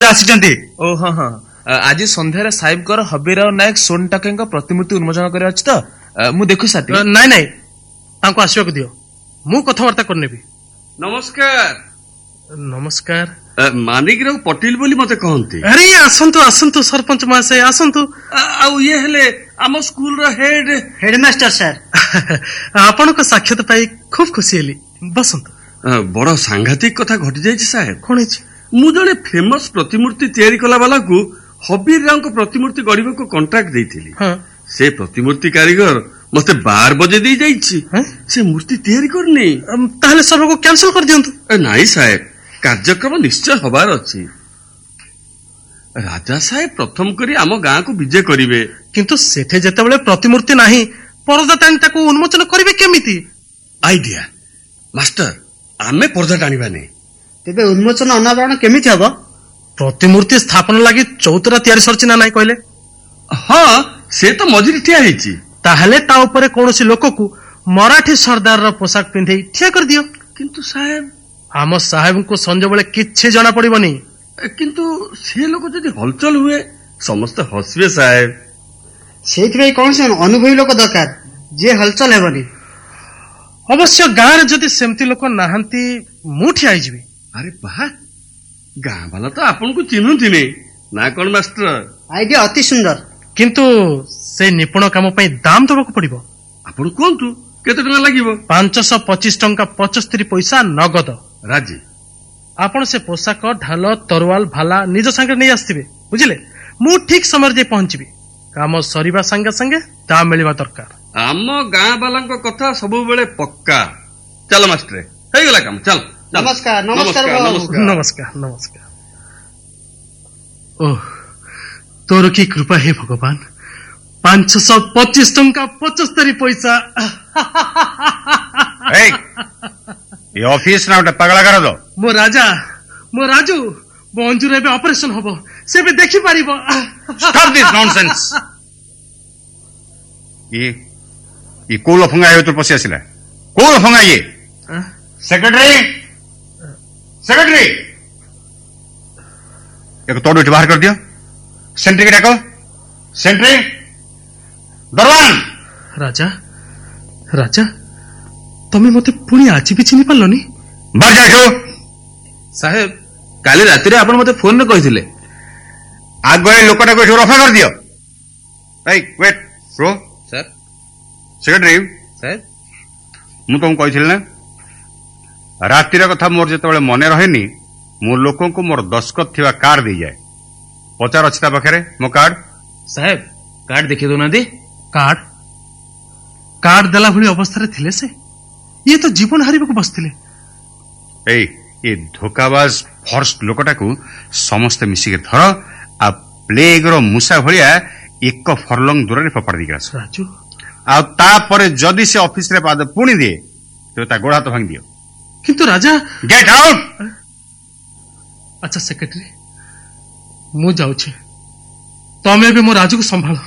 ଆସିଛନ୍ତି। ଓ ହଁ ହଁ, ଆଜି ସନ୍ଧ୍ୟାରେ ସାହିବଙ୍କର ହବିରାଓ ନାୟକ ସୋନ ଟାକେଙ୍କ ପ୍ରତିମୂର୍ତ୍ତି ଉନ୍ମୋଚନ କରିବା ଅଛି ତ, ମୁଁ ଦେଖୁ ସାଥି। ନାଇଁ ନାଇଁ, ତାଙ୍କୁ ଆସିବାକୁ ଦିଅ, ମୁଁ କଥାବାର୍ତ୍ତା କରିନେବି। ନମସ୍କାର। ନମସ୍କାର। ମାନିକରାଓ ପଟିଲ ବୋଲି ମତେ କହନ୍ତି। ଆରେ ଆସନ୍ତୁ ଆସନ୍ତୁ ସରପଞ୍ଚ ମହାଶୟ ଆସନ୍ତୁ। ଆଉ ଇଏ ହେଲେ ଆମ ସ୍କୁଲର ହେଡମାଷ୍ଟର ସାର୍। ଆପଣଙ୍କ ସାକ୍ଷାତ ପାଇ ଖୁବ ଖୁସି ହେଲି, ବସନ୍ତୁ। ବଡ ସାଂଘାତିକ କଥା ଘଟି ଯାଇଛି ସାହେବ। କଣ ହେଇଛି? ମୁଁ ଜଣେ ଫେମସ ପ୍ରତିମୂର୍ତ୍ତି ତିଆରି କଲା ବାଲାକୁ ହବିର ରାଓଙ୍କ ପ୍ରତିମୂର୍ତ୍ତି ଗଢିବାକୁ କଣ୍ଟ୍ରାକ୍ଟ ଦେଇଥିଲି। ସେ ପ୍ରତିମୂର୍ତ୍ତି କାରିଗର ମତେ 12 ବଜେ ଦେଇ ଯାଇଛି, ସେ ମୂର୍ତ୍ତି ତିଆରି କରିନି। ତାହେଲେ ସବୁକୁ କ୍ୟାନସଲ କରିଦିଅନ୍ତୁ। ନାଇଁ ସାହେବ, କାର୍ଯ୍ୟକ୍ରମ ନିଶ୍ଚୟ ହବାର ଅଛି। ରାଜା ସାହେବ ପ୍ରଥମ କରି ଆମ ଗାଁକୁ ବିଜେ କରିବେ। କିନ୍ତୁ ସେଠି ଯେତେବେଳେ ପ୍ରତିମୂର୍ତ୍ତି ନାହିଁ, ପରଦା ଟାଣି ତାକୁ ଉନ୍ମୋଚନ କରିବେ କେମିତି? ଆଇଡିଆ ମାଷ୍ଟର, ଆମେ ପରଦା ଟାଣିବାନି। ତେବେ ଉନ୍ମୋଚନ ଅନାବରଣ କେମିତି ହବ? ପ୍ରତିମୂର୍ତ୍ତି ସ୍ଥାପନ ଲାଗି ଚୌତରା ତିଆରି ସରିଛି ନା ନାଇଁ କହିଲେ? ହଁ, ସେ ତ ମଝିରେ ଠିଆ ହେଇଛି। ତାହେଲେ ତା ଉପରେ କୌଣସି ଲୋକକୁ ମରାଠୀ ସର୍ଦ୍ଦାରର ପୋଷାକ ପିନ୍ଧେଇ ଠିଆ କରିଦିଅ। କିନ୍ତୁ ସାହେବ, ଆମ ସାହେବଙ୍କୁ ସଞ୍ଜବେଳେ କିଛି ଜଣା ପଡିବନି। କିନ୍ତୁ ସେ ଲୋକ ଯଦି ହଲଚଲ ହୁଏ ସମସ୍ତେ ହସିବେ ସାହେବ। ସେଇଥିପାଇଁ କୌଣସି ଅନୁଭବୀ ଲୋକ ଦରକାର, ଯିଏ ହଲଚଲ ହେବନି। ଅବଶ୍ୟ ଗାଁରେ ଯଦି ସେମିତି ଲୋକ ନାହାନ୍ତି, ମୁଁ ଠିଆ ହେଇଯିବି। ଆରେ ବାହା, ଗାଁ ବାଲା ତ ଆପଣଙ୍କୁ ଚିହ୍ନନ୍ତିନି ନା କଣ ମାଷ୍ଟର? ଆଇଡିଆ ଅତି ସୁନ୍ଦର, କିନ୍ତୁ ସେ ନିପୁଣ କାମ ପାଇଁ ଦାମ ଦେବାକୁ ପଡିବ। ଆପଣ କୁହନ୍ତୁ କେତେ ଟଙ୍କା ଲାଗିବ? 525 ଟଙ୍କା 75 ପଇସା ନଗଦ। ରାଜି। ଆପଣ ସେ ପୋଷାକ, ଢାଲ, ତରୱାଲ, ଭାଲା ନିଜ ସାଙ୍ଗରେ ନେଇ ଆସିଥିବେ, ବୁଝିଲେ? ମୁଁ ଠିକ ସମୟରେ ଯାଇ ପହଞ୍ଚିବି। କାମ ସରିବା ସାଙ୍ଗେ ସାଙ୍ଗେ ଦାମ ମିଳିବା ଦରକାର। ଆମ ଗାଁ ବାଲାଙ୍କ କଥା ସବୁବେଳେ ପକ୍କା। ଚାଲ ମାଷ୍ଟର, ହେଇଗଲା କାମ, ଚାଲ। ନମସ୍କାର ନମସ୍କାର ନମସ୍କାର ନମସ୍କାର। ଓହ, ତୋର କି କୃପା ହେ ଭଗବାନ। 525 ଟଙ୍କା 75 ପଇସା। ଏ ଅଫିସ ନା ଗୋଟେ ପାଗଳା ଘର ତ? ମୋ ରାଜୁ ବଞ୍ଜୁର ଏବେ ଅପରେସନ ହବ, ସେ ଏବେ ଦେଖିପାରିବ। Stop this nonsense. ये କୋଉ ଲଫଙ୍ଗା ହେତୁ ପଶି ଆସିଲା? କୋଉ ଲଫଙ୍ଗା ଇଏ? ସେକ୍ରେଟାରୀ ଏକ ତୋड़ ଏଠି ବାହାର କରିଦିଅ। ସେଣ୍ଟ୍ରି ଡାକ, ସେଣ୍ଟ୍ରି, ଦରୱାନ। ରାଜା, ତମେ ମତେ ପୁଣି ଆଜି ବି ଚିହ୍ନି ପାରିଲନି? ବାହାର ଯା ଏଠୁ। ସାହେବ, କାଲି ରାତିରେ ଆପଣ ମତେ ଫୋନରେ କହିଥିଲେ। ଆଗ ଏ ଲୋକଟାକୁ ଏଠୁ ରଫା କରିଦିଅ। Wait pro sir. ସେକ୍ରେଟାରୀ ସାହେବ, ମୁଁ ତମକୁ କହିଥିଲି ନା, ରାତିର କଥା ମୋର ଯେତେବେଳେ ମନେ ରହେନି, ମୁଁ ଲୋକଙ୍କୁ ମୋର ଦସ୍ତଖତ ଥିବା କାର୍ଡ ଦେଇଯାଏ। ପଚାର ଅଛି ତା ପାଖରେ ମୋ କାର୍ଡ? ସାହେବ, କାର୍ଡ ଦେଖେଇ ଦଉନାହାନ୍ତି। କାର୍ଡ ଦେଲା ଭଳି ଅବସ୍ଥାରେ ଥିଲେ ସେ? ଇଏ ତ ଜୀବନ ହାରିବାକୁ ବସିଥିଲେ। ଏ ଧୋକାବାଜ ଫର୍ଷ୍ଟ ଲୋକଟାକୁ ସମସ୍ତେ ମିଶିକି ଧର, ଆଉ ପ୍ଲେଗର ମୂଷା ଭଳିଆ 1 ଫର୍ଲଙ୍ଗ ଦୂରରେ ଫୋପାଡ଼ି ଦେଇକି ଆସ। ରାଜୁ, ଆଉ ତାପରେ ଯଦି ସେ ଅଫିସରେ ପାଦ ପୁଣି ଦିଏ, ତେବେ ତା ଗୋଡ଼ ହାତ ଭାଙ୍ଗି ଦିଅ। କିନ୍ତୁ ରାଜା। Get out. ଆଚ୍ଛା ସେକ୍ରେଟାରୀ, ମୁଁ ଯାଉଛି, ତମେ ବି ମୋ ରାଜୁକୁ ସମ୍ଭାଳ।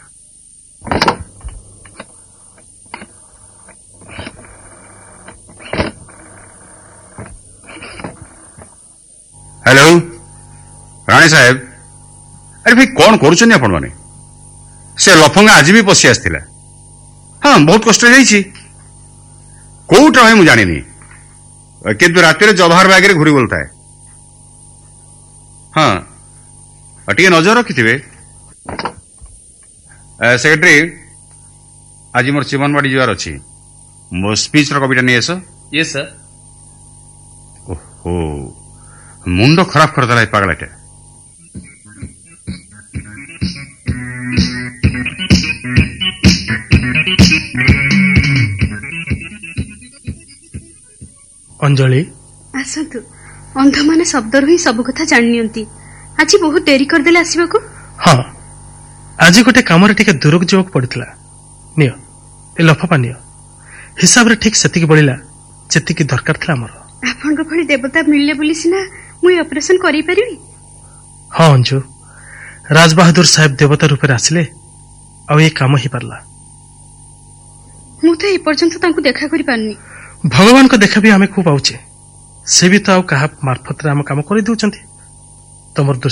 हेलो राणी साहेब, अरे भाई कौन करुछन आपण माने? से लफंगा आज भी पशि आसथिला। हाँ, बहुत कष्ट जाइछि। कोउटा भाई मु जानिनी, किंतु राति रे जवाहर बाग रे घुरी बोलता है। हाँ, टिके नजर रखिथिबे। सेक्रेटरी, आज मोर चिमनवाड़ी जीवार अछि, मो स्पीच रो कविता नै आसो। Yes sir. ओहो, मुंड खराब कर देला पागलाटे। अंजलि, आसतु, अंध माने शब्दरु ही सब कथा जानि नियंती। आज बहुत देरी कर देला आसीबाकू। हाँ, आज गोटे काम रे टिके दूरक जीवक पड़ितला। नियो, ए लफापा नियो। हिसाब रे ठीक सेतिकी बळिला जेतिकी दरकार थला हमर। आपनक भली देवता मिलले बोली सिना मुई ऑपरेशन करि परिबी। हाँ अंजू, राजबहादुर साहेब देवता रूप रे आसिले, आ ए काम ही परला। मु तो ए पर्यंत तांको देखा करि पारनी। भगवान को देखा भी आमे खूब आउचे, से भी तो आउ कहा मार्फत रे हम काम करि दउचंती। तमर